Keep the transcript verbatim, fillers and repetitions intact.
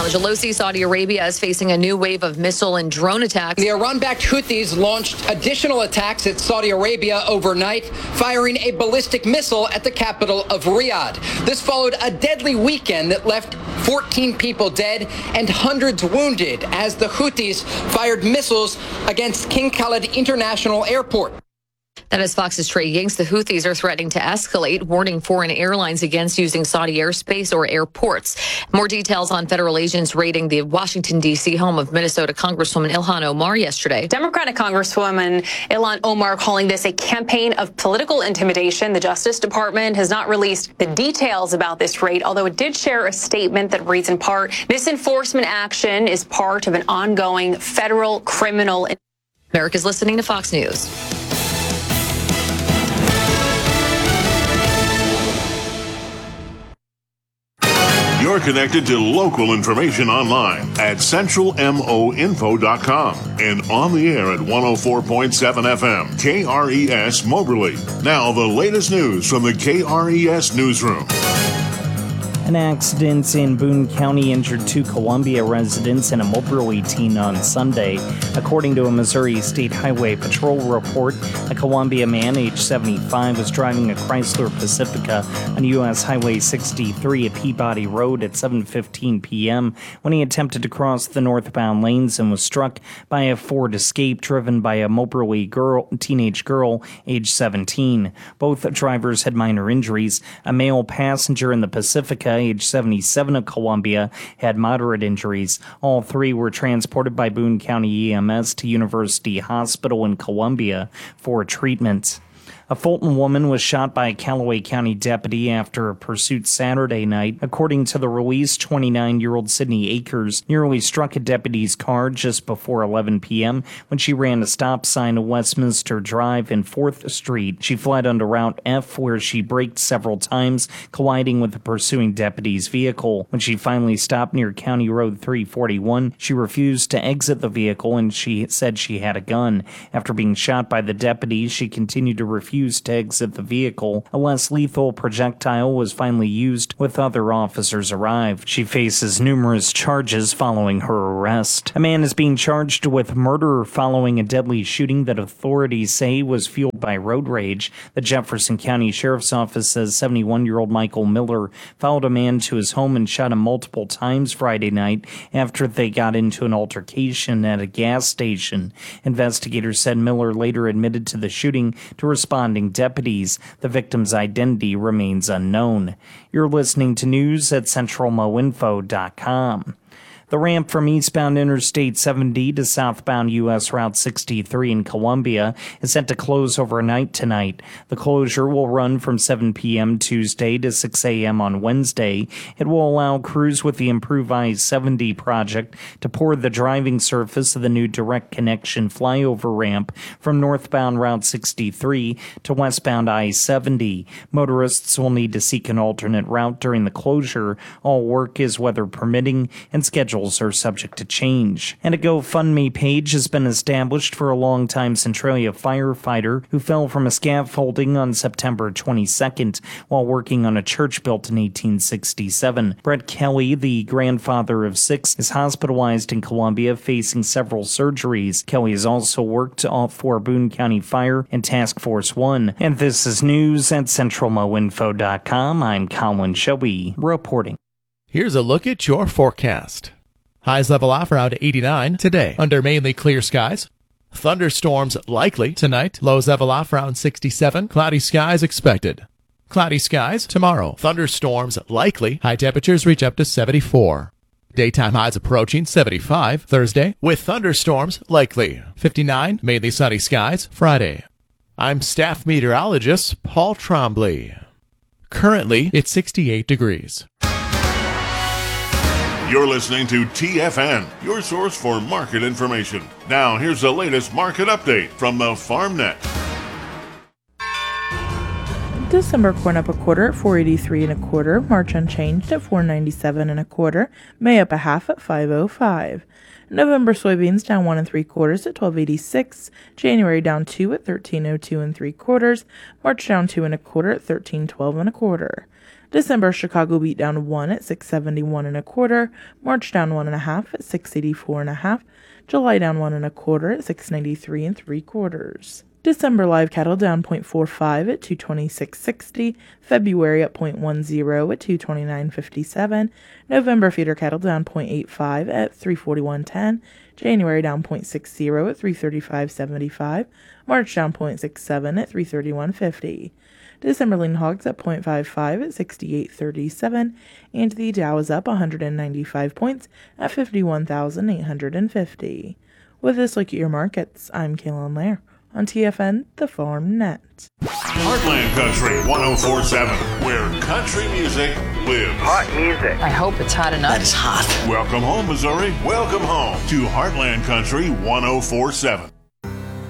Jalossi, Saudi Arabia is facing a new wave of missile and drone attacks. The Iran-backed Houthis launched additional attacks at Saudi Arabia overnight, firing a ballistic missile at the capital of Riyadh. This followed a deadly weekend that left fourteen people dead and hundreds wounded as the Houthis fired missiles against King Khalid International Airport. That is Fox's Trey Yingst. The Houthis are threatening to escalate, warning foreign airlines against using Saudi airspace or airports. More details on federal agents raiding the Washington, D C home of Minnesota Congresswoman Ilhan Omar yesterday. Democratic Congresswoman Ilhan Omar calling this a campaign of political intimidation. The Justice Department has not released the details about this raid, although it did share a statement that reads in part, this enforcement action is part of an ongoing federal criminal. America's listening to Fox News. You're connected to local information online at central mo info dot com and on the air at one oh four point seven F M, K R E S Moberly. Now the latest news from the K R E S newsroom. An accident in Boone County injured two Columbia residents and a Moberly teen on Sunday. According to a Missouri State Highway Patrol report, a Columbia man, age seventy-five, was driving a Chrysler Pacifica on U S Highway sixty-three at Peabody Road at seven fifteen p.m. when he attempted to cross the northbound lanes and was struck by a Ford Escape driven by a Moberly girl, teenage girl, age seventeen. Both drivers had minor injuries. A male passenger in the Pacifica, age seventy-seven, of Columbia, had moderate injuries. All three were transported by Boone County E M S to University Hospital in Columbia for treatment. A Fulton woman was shot by a Callaway County deputy after a pursuit Saturday night. According to the release, twenty-nine-year-old Sydney Akers nearly struck a deputy's car just before eleven p.m. when she ran a stop sign at Westminster Drive and fourth Street. She fled onto Route F, where she braked several times, colliding with the pursuing deputy's vehicle. When she finally stopped near County Road three forty-one, she refused to exit the vehicle and she said she had a gun. After being shot by the deputy, she continued to refuse to exit the vehicle. A less lethal projectile was finally used with other officers arrived. She faces numerous charges following her arrest. A man is being charged with murder following a deadly shooting that authorities say was fueled by road rage. The Jefferson County Sheriff's Office says seventy-one-year-old Michael Miller followed a man to his home and shot him multiple times Friday night after they got into an altercation at a gas station. Investigators said Miller later admitted to the shooting to respond deputies. The victim's identity remains unknown. You're listening to news at central mo info dot com. The ramp from eastbound Interstate seventy to southbound U S Route sixty-three in Columbia is set to close overnight tonight. The closure will run from seven p.m. Tuesday to six a.m. on Wednesday. It will allow crews with the improved I seventy project to pour the driving surface of the new direct connection flyover ramp from northbound Route sixty-three to westbound I seventy. Motorists will need to seek an alternate route during the closure. All work is weather permitting and scheduled are subject to change. And a GoFundMe page has been established for a longtime Centralia firefighter who fell from a scaffolding on September twenty-second while working on a church built in eighteen sixty-seven. Brett Kelly, the grandfather of six, is hospitalized in Columbia facing several surgeries. Kelly has also worked for Boone County Fire and Task Force One. And this is news at central mo info dot com. I'm Colin Shoey reporting. Here's a look at your forecast. Highs level off around eighty-nine today under mainly clear skies. Thunderstorms likely tonight. Lows level off around sixty-seven. Cloudy skies expected. Cloudy skies tomorrow. Thunderstorms likely. High temperatures reach up to seventy-four. Daytime highs approaching seventy-five Thursday with thunderstorms likely. fifty-nine mainly sunny skies Friday. I'm staff meteorologist Paul Trombley. Currently, it's sixty-eight degrees. You're listening to T F N, your source for market information. Now, here's the latest market update from the FarmNet. December corn up a quarter at four eighty-three and a quarter. March unchanged at four ninety-seven and a quarter. May up a half at five oh five. November soybeans down one and three quarters at twelve eighty-six. January down two at thirteen oh two and three quarters. March down two and a quarter at thirteen twelve and a quarter. December Chicago beat down one at six seventy-one and a quarter. March down one and a half at six eighty-four and a half. July down one and a quarter at six ninety-three and three quarters. December live cattle down zero point four five at two twenty-six sixty. February up zero point one zero at two twenty-nine fifty-seven. November feeder cattle down zero point eight five at three forty-one ten. January down zero point six zero at three thirty-five seventy-five. March down zero point six seven at three thirty-one fifty. December lean hogs up zero point five five at sixty-eight thirty-seven, and the Dow is up one hundred ninety-five points at fifty-one thousand eight hundred fifty. With this look at your markets, I'm Kaylin Lair on T F N, the Farm Net. Heartland Country one oh four point seven, where country music lives. Hot music. I hope it's hot enough. That is hot. Welcome home, Missouri. Welcome home to Heartland Country one oh four point seven.